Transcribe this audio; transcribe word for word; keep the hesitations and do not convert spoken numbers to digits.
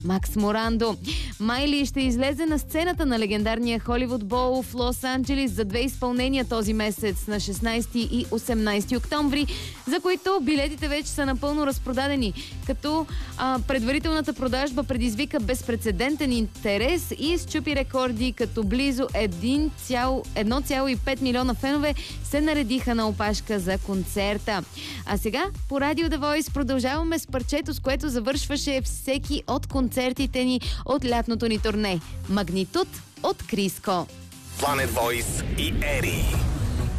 Макс Морандо. Майли ще излезе на сцената на легендарния Холивуд Боул в Лос-Анджелис за две изпълнения този месец на шестнайсети и осемнайсети октомври, за които билетите вече са напълно разпродадени, като а, предварителната продажба предизвика безпрецедентен интерес и счупи рекорди, като близо едно цяло и пет милиона фенове се наредиха на опашка за концерта. А сега по Радио The Voice продължаваме с парчето, с което завършваше всеки от концертите ни от лятното ни турне. Магнитуд от Криско. Planet Voice и Ери.